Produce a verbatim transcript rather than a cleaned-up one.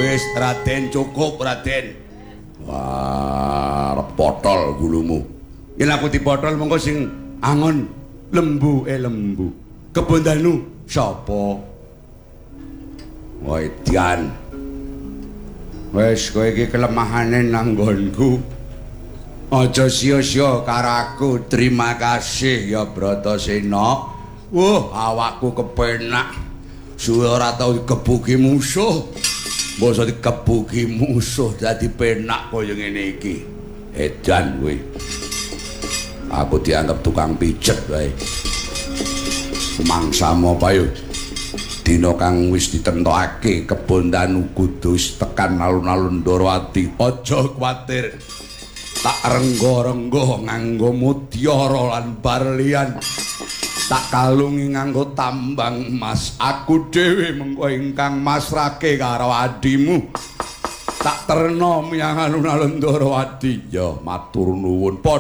Wis Raden cukup Raden. Wah, potol gulumu. Yen aku dipotol mengko sing angon lembu eh lembu. Kebon danu sapa? Woi Dian. Wis kowe iki kelemahane nang nggonku. Aja sia-sia karo aku. Terima kasih ya Bratasena. Wah, awakku kepenak. Suwe ora tau dikebuki musuh. Mosok dikebuki musuh dadi penak kaya ngene iki. Edan kowe. Aku dianggap tukang pijet wae. Mangsamu apa yo? Dina kang wis ditentokake kebon danu kudu tekan alun-alun Ndarawati. Aja kuwatir. Tak renggo-renggo nganggo mutiara lan barlian. Tak kalungi nganggo tambang emas. Aku dhewe mengko ingkang masrake karo adimu. Tak terno menyang alun-alun Ndarawati. Ya matur nuwun.